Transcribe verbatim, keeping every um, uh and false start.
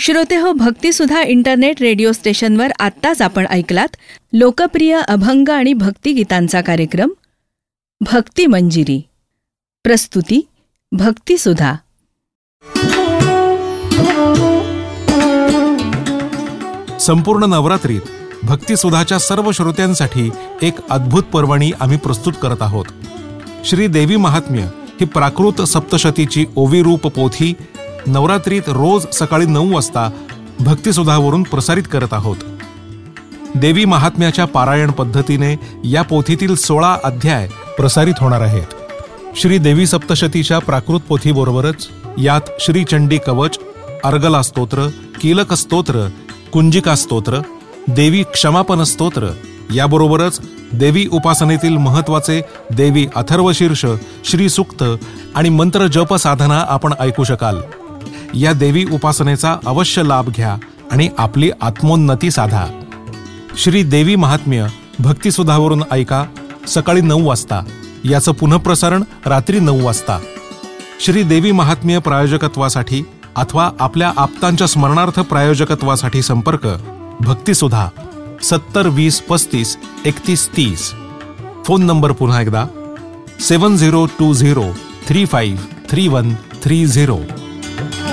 श्रोते हो, भक्तिसुधा internet radio स्टेशनवर आत्ताच आपण ऐकलात लोकप्रिय अभंग आणि भक्तिगीतांचा कार्यक्रम भक्ती मंजिरी. प्रस्तुती भक्तिसुधा. संपूर्ण नवरात्रीत भक्तिसुधाच्या सर्व श्रोत्यांसाठी एक अद्भुत पर्वणी आम्ही प्रस्तुत करत आहोत. श्री देवी महात्म्य ही प्राकृत सप्तशतीची ओवीरूप पोथी नवरात्रीत रोज सकाळी नऊ वाजता भक्तिसुधावरून प्रसारित करत आहोत. देवी महात्म्याच्या पारायण पद्धतीने या पोथीतील सोळा अध्याय प्रसारित होणार आहेत. श्री देवी सप्तशतीच्या प्राकृत पोथीबरोबरच यात श्री चंडी कवच, अर्गला स्तोत्र, कीलक स्तोत्र, कुंजिका स्तोत्र, देवी क्षमापन स्तोत्र याबरोबरच देवी उपासनेतील महत्वाचे देवी अथर्वशीर्ष, श्री सूक्त आणि मंत्र जप साधना आपण ऐकू शकाल. या देवी उपासनेचा अवश्य लाभ घ्या आणि आपली आत्मोन्नती साधा. श्री देवी महात्म्य भक्तिसुधावरून ऐका सकाळी नऊ वाजता. याचं पुनःप्रसारण रात्री नऊ वाजता. श्री देवी महात्म्य प्रायोजकत्वासाठी अथवा आपल्या आप्तांच्या स्मरणार्थ प्रायोजकत्वासाठी संपर्क भक्तिसुधा सत्तर वीस पस्तीस एकतीस तीस. फोन नंबर पुन्हा एकदा सेवन zero to zero three five three one three zero.